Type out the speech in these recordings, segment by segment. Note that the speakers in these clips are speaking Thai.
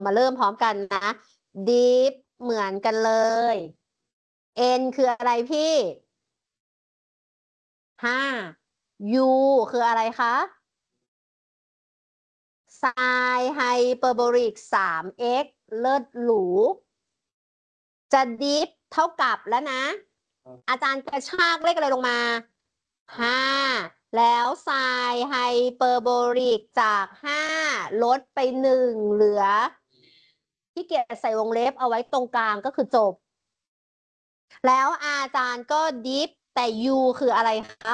มาเริ่มพร้อมกันนะ deep เหมือนกันเลย n คืออะไรพี่5 u คืออะไรคะ sin ไฮเปอร์โบลิก 3x เลิศหรูจะ deep เท่ากับแล้วนะ อาจารย์กระชากเลขอะไรลงมา5แล้วไซน์ไฮเปอร์โบลิกจาก5ลดไป1เหลือที่เกียจใส่วงเล็บเอาไว้ตรงกลางก็คือจบ แล้วอาจารย์ก็ดิฟแต่ u คืออะไรคะ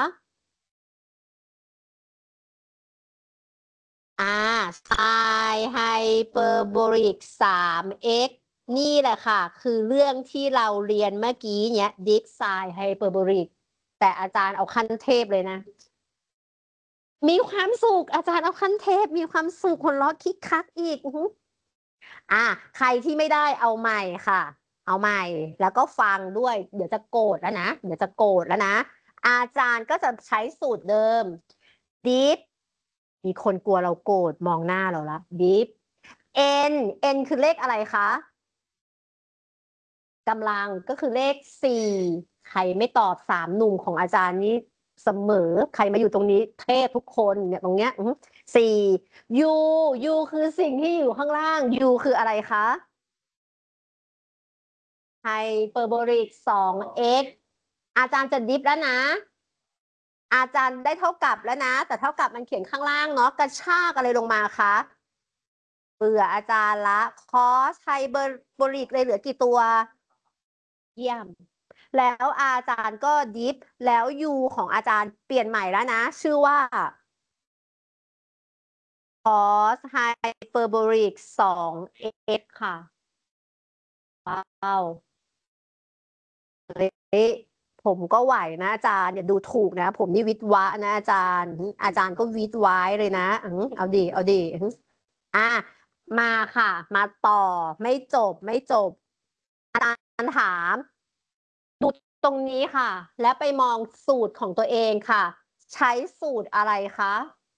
ไซน์ไฮเปอร์โบลิก 3x นี่แหละค่ะ คือเรื่องที่เราเรียนเมื่อกี้เนี้ยดิฟไซน์ไฮเปอร์โบลิกแต่อาจารย์เอาขั้นเทพเลยนะ มีความสุขอาจารย์เอาขั้นเทพมีความสุขคนล้อคิกคักอีกใครที่ไม่ได้เอาใหม่ค่ะ เอาใหม่แล้วก็ฟังด้วยเดี๋ยวจะโกรธแล้วนะเดี๋ยวจะโกรธแล้วนะอาจารย์ก็จะใช้สูตรเดิมดิฟมีคนกลัวเราโกรธมองหน้าเราละดิฟ n n คือเลขอะไรคะกำลังก็คือเลข4ใครไม่ตอบ3 หนุ่มของอาจารย์นี้เสมอใครมาอยู่ตรงนี้เทพทุกคนเนี่ยตรงเนี้ย4 u u คือสิ่งที่อยู่ข้างล่าง u คืออะไรคะไฮเปอร์โบลิก 2x อาจารย์จะดิฟแล้วนะ อาจารย์ได้เท่ากับแล้วนะแต่เท่ากับมันเขียนข้างล่างเนาะกระชากอะไรลงมาคะเบื่ออาจารย์ละคอสไฮเปอร์โบลิกเลยเหลือกี่ตัวเยี่ยมแล้วอาจารย์ก็ดิฟแล้ว u ของอาจารย์เปลี่ยนใหม่แล้วนะชื่อว่า cos ไฮเปอร์โบลิก 2x ค่ะว้าวเละผมก็ไหวนะอาจารย์อย่าดูถูกนะผมนี่วิทย์วะนะอาจารย์อาจารย์ก็วิทย์ไว้เลยนะเอาดีเอาดีอ่ะมาค่ะมาต่อไม่จบไม่จบอาจารย์ถามดูตรงนี้ค่ะ และไปมองสูตรของตัวเองค่ะ ใช้สูตรอะไรคะ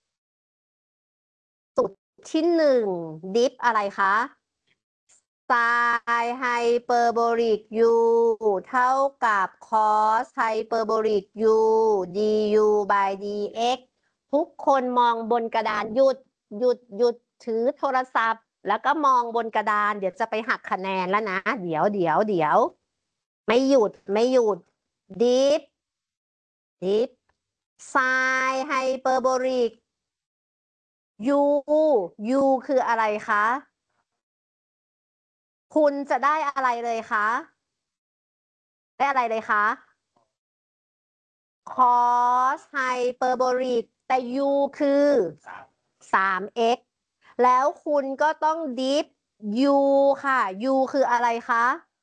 สูตรที่1ดิฟอะไรคะไซน์ไฮเปอร์โบลิก u เท่ากับคอสไฮเปอร์โบลิก u du by dx ทุกคนมองบนกระดานหยุดหยุดหยุดถือโทรศัพท์ แล้วก็มองบนกระดานเดี๋ยวจะไปหักคะแนนแล้วนะ เดี๋ยวไม่หยุดไม่หยุดดิฟดิฟไซน์ไฮเปอร์โบลิก u u คืออะไรคะคุณจะได้อะไรเลยคะได้อะไรเลยคะ cos ไฮเปอร์โบลิกแต่ u คือ 3x แล้วคุณก็ต้องดิฟ u ค่ะ u คืออะไรคะ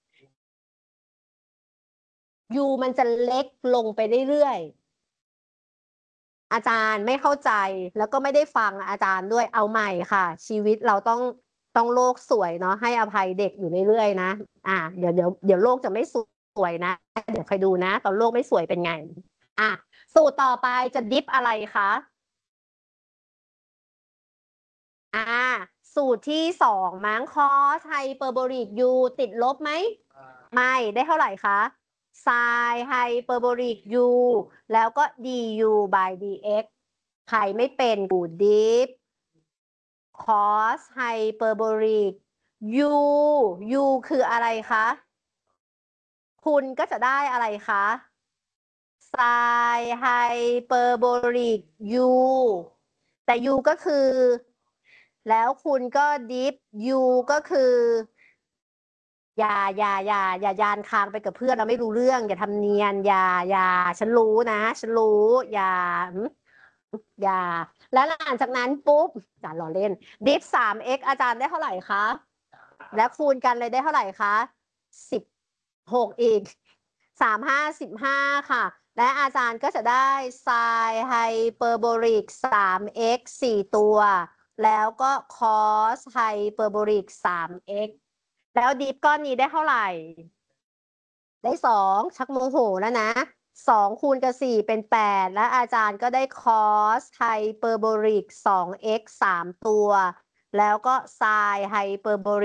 u มันจะเล็กลงไปเรื่อยๆอาจารย์ไม่เข้าใจแล้วก็ไม่ได้ฟังอาจารย์ด้วยเอาใหม่ค่ะ ชีวิตเราต้องโลกสวยเนาะให้อภัยเด็กอยู่เรื่อยๆนะเดี๋ยวโลกจะไม่สวยนะเดี๋ยวคอยดูนะตอนโลกไม่สวยเป็นไงสูตรต่อไปจะดิฟอะไรคะอ่าสูตรที่2มั้งคอสไฮเปอร์โบลิก u ติดลบไหมไม่ได้เท่าไหร่คะไซน์ไฮเปอร์โบลิก u แล้วก็ du by dx ใครไม่เป็นกูดิฟคอสไฮเปอร์โบลิก u u คืออะไรคะคุณก็จะได้อะไรคะไซน์ไฮเปอร์โบลิก u แต่ u ก็คือ แล้วคุณก็ดิฟ u ก็คืออย่ายานคางไปกับเพื่อนเราไม่รู้เรื่องอย่าทำเนียนอย่าฉันรู้นะฉันรู้อย่าอย่าแล้วหลังจากนั้นปุ๊บอาจารย์รอเล่นดิฟ 3x อาจารย์ได้เท่าไหร่คะและคูณกันเลยได้เท่าไหร่คะ16อีก15ค่ะและอาจารย์ก็จะได้ไซน์ไฮเปอร์โบลิก 3x 4ตัวแล้วก็คอสไฮเปอร์โบลิก 3x แล้วดิฟก้อนนี้ได้เท่าไหร่ได้2ชักโมโหแล้วนะ2 คูณกับ 4เป็น8และอาจารย์ก็ได้คอสไฮเปอร์โบลิก 2x 3ตัวแล้วก็ไซน์ไฮเปอร์โบลิก